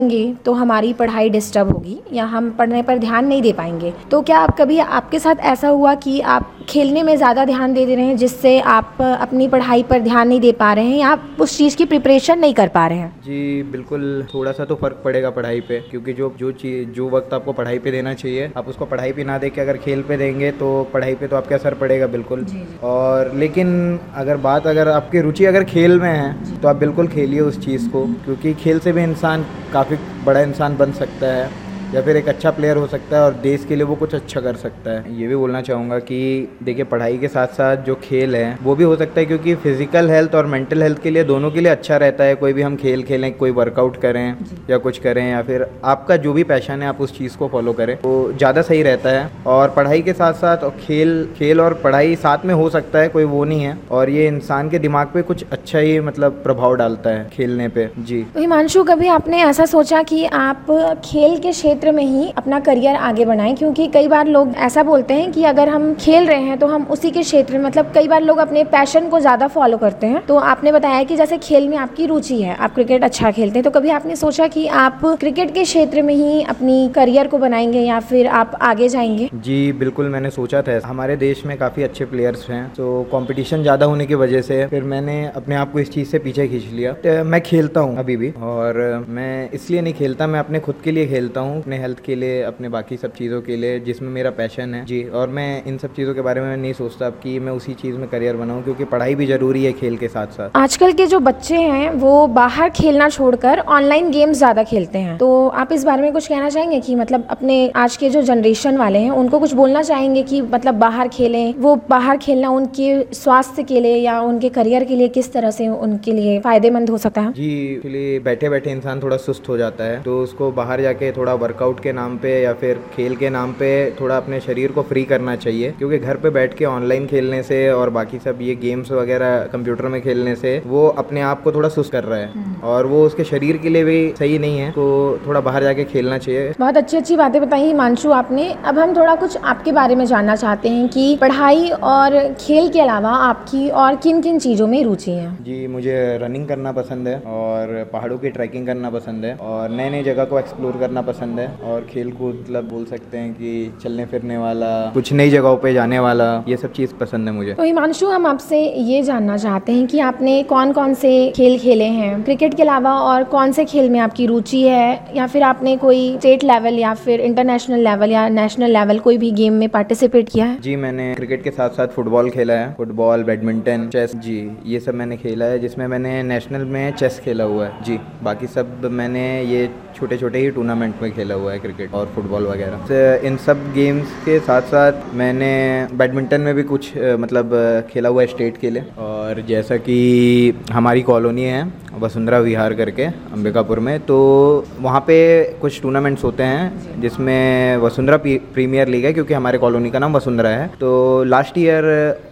तो हमारी पढ़ाई डिस्टर्ब होगी या हम पढ़ने पर ध्यान नहीं दे पाएंगे। तो क्या आप कभी आपके साथ ऐसा हुआ कि आप खेलने में ज़्यादा ध्यान दे रहे हैं जिससे आप अपनी पढ़ाई पर ध्यान नहीं दे पा रहे हैं या आप उस चीज़ की प्रिपरेशन नहीं कर पा रहे हैं? जी बिल्कुल, थोड़ा सा तो फ़र्क पड़ेगा पढ़ाई पे, क्योंकि जो वक्त आपको पढ़ाई पे देना चाहिए आप उसको पढ़ाई पे ना दे के अगर खेल पे देंगे तो पढ़ाई पे तो आपका असर पड़ेगा बिल्कुल। और लेकिन अगर आपकी रुचि अगर खेल में है तो आप बिल्कुल खेलिए उस चीज़ को, क्योंकि खेल से भी इंसान काफ़ी बड़ा इंसान बन सकता है या फिर एक अच्छा प्लेयर हो सकता है और देश के लिए वो कुछ अच्छा कर सकता है। ये भी बोलना चाहूँगा कि देखिए, पढ़ाई के साथ साथ जो खेल है वो भी हो सकता है, क्योंकि फिजिकल हेल्थ और मेंटल हेल्थ के लिए दोनों के लिए अच्छा रहता है। कोई भी हम खेल खेलें, कोई वर्कआउट करें या कुछ करें, या फिर आपका जो भी पैशन है आप उस चीज़ को फॉलो करें तो ज़्यादा सही रहता है। और पढ़ाई के साथ साथ और खेल और पढ़ाई साथ में हो सकता है, कोई वो नहीं है। और ये इंसान के दिमाग पे कुछ अच्छा ही प्रभाव डालता है खेलने पे। जी तो हिमांशु, कभी आपने ऐसा सोचा कि आप खेल के क्षेत्र में ही अपना करियर आगे बढ़ाएं? क्योंकि कई बार लोग ऐसा बोलते हैं कि अगर हम खेल रहे हैं तो हम उसी के क्षेत्र में, कई बार लोग अपने पैशन को ज़्यादा फॉलो करते हैं। तो आपने बताया कि जैसे खेल में आपकी रुचि है, आप क्रिकेट अच्छा खेलते हैं, तो कभी आपने सोचा कि आप क्रिकेट के क्षेत्र में ही अपनी करियर को बनाएंगे या फिर आप आगे जाएंगे? जी बिल्कुल, मैंने सोचा था। हमारे देश में काफ़ी अच्छे प्लेयर्स हैं, तो कंपटीशन ज़्यादा होने की वजह से फिर मैंने अपने आप को इस चीज़ से पीछे खींच लिया। तो मैं खेलता हूँ अभी भी, और मैं इसलिए नहीं खेलता, मैं अपने खुद के लिए खेलता हूँ, अपने हेल्थ के लिए, अपने बाकी सब चीज़ों के लिए जिसमें मेरा पैशन है। जी, और मैं इन सब चीज़ों के बारे में नहीं सोचता कि मैं उसी चीज़ में करियर बनाऊँ, क्योंकि पढ़ाई भी ज़रूरी है खेल के साथ साथ। आजकल के जो बच्चे हैं वो बाहर खेलना छोड़कर ऑनलाइन गेम्स ज़्यादा खेलते हैं, तो आप इस बारे में कुछ कहना चाहेंगे कि अपने आज के जो जनरेशन वाले हैं उनको कुछ बोलना चाहेंगे कि बाहर खेलें, वो बाहर खेलना उनके स्वास्थ्य के लिए या उनके करियर के लिए किस तरह से उनके लिए फ़ायदेमंद हो सकता है? जी, एक्चुअली बैठे बैठे इंसान थोड़ा सुस्त हो जाता है, तो उसको बाहर जाके थोड़ा वर्कआउट के नाम पे या फिर खेल के नाम पे थोड़ा अपने शरीर को फ्री करना चाहिए। क्योंकि घर पे बैठ के ऑनलाइन खेलने से और बाकी सब ये गेम्स वगैरह कंप्यूटर में खेलने से वो अपने आप को थोड़ा सुस्त कर रहा है और वो उसके शरीर के लिए भी सही नहीं है, तो थोड़ा बाहर जाके खेलना चाहिए। बहुत अच्छी अच्छी बातें बताई हिमांशु आपने। अब हम थोड़ा कुछ आपके बारे में जानना चाहते हैं कि पढ़ाई और खेल के अलावा आपकी और किन किन चीज़ों में रुचि है? जी, मुझे रनिंग करना पसंद है और पहाड़ों की ट्रैकिंग करना पसंद है और नए नई जगह को एक्सप्लोर करना पसंद है, और खेल कूद बोल सकते हैं कि चलने फिरने वाला, कुछ नई जगहों पे जाने वाला, ये सब चीज़ पसंद है मुझे। तो हिमांशु, हम आपसे ये जानना चाहते हैं कि आपने कौन कौन से खेल खेले हैं क्रिकेट के अलावा, और कौन से खेल में आपकी रुचि है, या फिर आपने कोई स्टेट लेवल या फिर इंटरनेशनल लेवल या नेशनल लेवल कोई भी गेम में पार्टिसिपेट किया है? जी, मैंने क्रिकेट के साथ साथ फुटबॉल खेला है, फुटबॉल, बैडमिंटन, चेस, जी ये सब मैंने खेला है, जिसमें मैंने नेशनल में चेस खेला हुआ है। जी, बाकी सब मैंने ये छोटे छोटे ही टूर्नामेंट में खेला हुआ है, क्रिकेट और फुटबॉल वगैरह। इन सब गेम्स के साथ साथ मैंने बैडमिंटन में भी कुछ खेला हुआ है स्टेट के लिए। और जैसा कि हमारी कॉलोनी है वसुंधरा विहार करके अंबिकापुर में, तो वहाँ पे कुछ टूर्नामेंट्स होते हैं जिसमें वसुंधरा प्रीमियर लीग है, क्योंकि हमारे कॉलोनी का नाम वसुंधरा है। तो लास्ट ईयर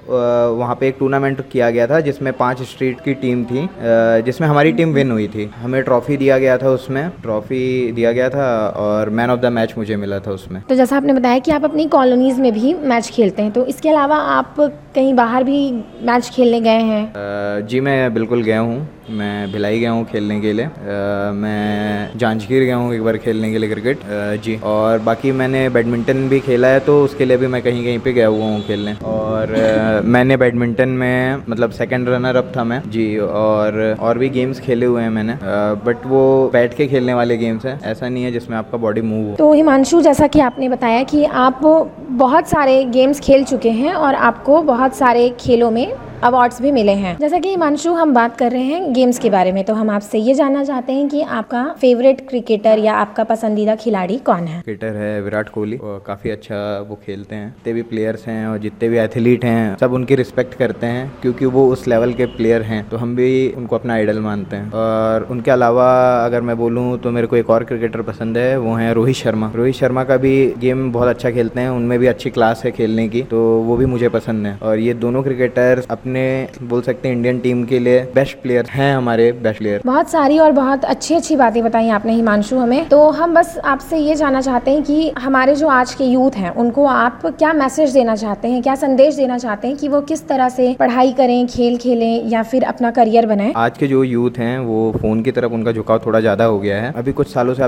वहाँ पे एक टूर्नामेंट किया गया था जिसमें 5 स्ट्रीट की टीम थी, जिसमें हमारी टीम विन हुई थी। हमें ट्रॉफी दिया गया था, उसमें ट्रॉफी दिया गया था और मैन ऑफ द मैच मुझे मिला था उसमें। तो जैसा आपने बताया कि आप अपनी कॉलोनीज़ में भी मैच खेलते हैं, तो इसके अलावा आप कहीं बाहर भी मैच खेलने गए हैं? जी, मैं बिल्कुल गया हूँ। मैं भिलाई गया हूँ खेलने के लिए, मैं जांजगीर गया हूँ एक बार खेलने के लिए क्रिकेट। जी, और बाकी मैंने बैडमिंटन भी खेला है, तो उसके लिए भी मैं कहीं कहीं पे गया हुआ हूँ खेलने। और मैंने बैडमिंटन में सेकंड रनर अप था मैं। जी, और भी गेम्स खेले हुए हैं मैंने, बट वो बैठ के खेलने वाले गेम्स हैं, ऐसा नहीं है जिसमें आपका बॉडी मूव हो। तो हिमांशु, जैसा कि आपने बताया कि आप बहुत सारे गेम्स खेल चुके हैं और आपको बहुत सारे खेलों में अवार्ड्स भी मिले हैं। जैसा कि हिमांशु, हम बात कर रहे हैं गेम्स के बारे में, तो हम आपसे ये जानना चाहते हैं कि आपका फेवरेट क्रिकेटर या आपका पसंदीदा खिलाड़ी कौन है? क्रिकेटर है विराट कोहली, और काफ़ी अच्छा वो खेलते हैं। जितने भी प्लेयर्स हैं और जितने भी एथलीट हैं सब उनकी रिस्पेक्ट करते हैं, क्योंकि वो उस लेवल के प्लेयर हैं, तो हम भी उनको अपना आइडल मानते हैं। और उनके अलावा अगर मैं बोलूँ तो मेरे को एक और क्रिकेटर पसंद है, वो है रोहित शर्मा। रोहित शर्मा का भी गेम बहुत अच्छा खेलते हैं, उनमें भी अच्छी क्लास है खेलने की, तो वो भी मुझे पसंद है। और ये दोनों क्रिकेटर्स अपनी अपने बोल सकते हैं इंडियन टीम के लिए बेस्ट प्लेयर हैं, हमारे बेस्ट प्लेयर। बहुत सारी और बहुत अच्छी अच्छी बातें बताई आपने हिमांशु हमें। तो हम बस आपसे ये जानना चाहते हैं कि हमारे जो आज के यूथ हैं उनको आप क्या मैसेज देना चाहते हैं, क्या संदेश देना चाहते हैं कि वो किस तरह से पढ़ाई करें, खेल खेलें या फिर अपना करियर बनाएं? आज के जो यूथ हैं वो फ़ोन की तरफ उनका झुकाव थोड़ा ज़्यादा हो गया है। अभी कुछ सालों से